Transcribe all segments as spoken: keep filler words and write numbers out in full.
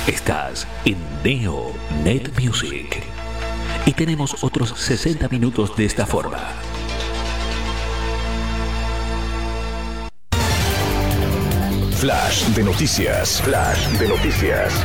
Estás en Neo Net Music y tenemos otros sesenta minutos de esta forma. Flash de noticias. Flash de noticias.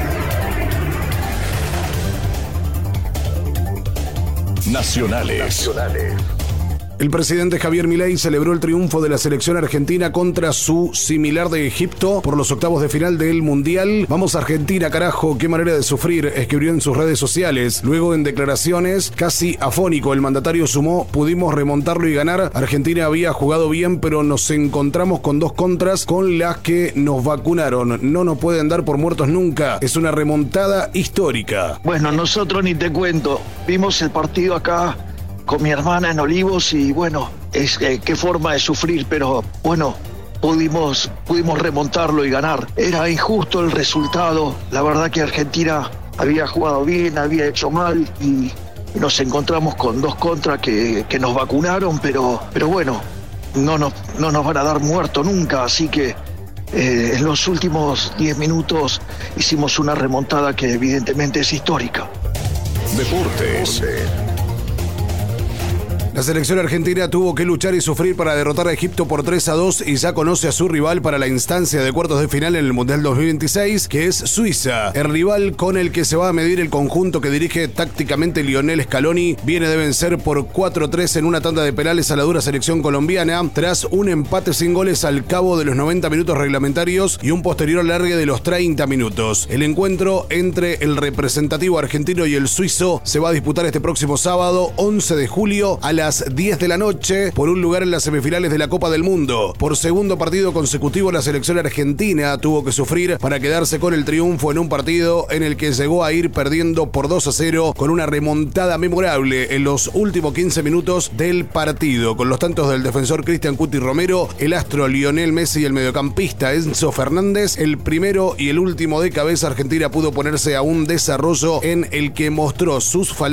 Nacionales. Nacionales. El presidente Javier Milei celebró el triunfo de la selección argentina contra su similar de Egipto por los octavos de final del Mundial. Vamos a Argentina, carajo, qué manera de sufrir, escribió en sus redes sociales. Luego, en declaraciones, casi afónico, el mandatario sumó: pudimos remontarlo y ganar. Argentina había jugado bien, pero nos encontramos con dos contras con las que nos vacunaron. No nos pueden dar por muertos nunca. Es una remontada histórica. Bueno, nosotros ni te cuento. Vimos el partido acá con mi hermana en Olivos y bueno, es eh, qué forma de sufrir, pero bueno, pudimos, pudimos remontarlo y ganar. Era injusto el resultado, la verdad que Argentina había jugado bien, había hecho mal y nos encontramos con dos contras que, que nos vacunaron, pero, pero bueno, no nos, no nos van a dar muerto nunca, así que eh, en los últimos diez minutos hicimos una remontada que evidentemente es histórica. Deportes. La selección argentina tuvo que luchar y sufrir para derrotar a Egipto por tres a dos y ya conoce a su rival para la instancia de cuartos de final en el Mundial dos mil veintiséis, que es Suiza. El rival con el que se va a medir el conjunto que dirige tácticamente Lionel Scaloni viene de vencer por cuatro tres en una tanda de penales a la dura selección colombiana, tras un empate sin goles al cabo de los noventa minutos reglamentarios y un posterior alargue de los treinta minutos. El encuentro entre el representativo argentino y el suizo se va a disputar este próximo sábado, once de julio, a la diez de la noche, por un lugar en las semifinales de la Copa del Mundo. Por segundo partido consecutivo, la selección argentina tuvo que sufrir para quedarse con el triunfo en un partido en el que llegó a ir perdiendo por dos a cero con una remontada memorable en los últimos quince minutos del partido, con los tantos del defensor Cristian Cuti Romero, el astro Lionel Messi y el mediocampista Enzo Fernández. El primero y el último de cabeza, Argentina pudo ponerse a un desarrollo en el que mostró sus falencias